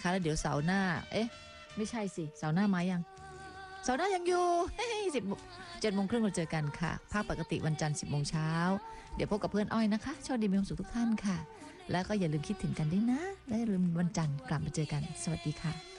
นะคะแล้วเดี๋ยวเสาร์หน้าไม่ใช่สิเสาร์หน้ามายังเสาร์หน้ายังอยู่7:30เราเจอกันค่ะภาคปกติวันจันทร์10 โมงเช้าเดี๋ยวพบกับเพื่อนอ้อยนะคะโชคดีมีความสุขทุกท่านค่ะแล้วก็อย่าลืมคิดถึงกันด้วยนะและอย่าลืมวันจันทร์กลับมาเจอกันสวัสดีค่ะ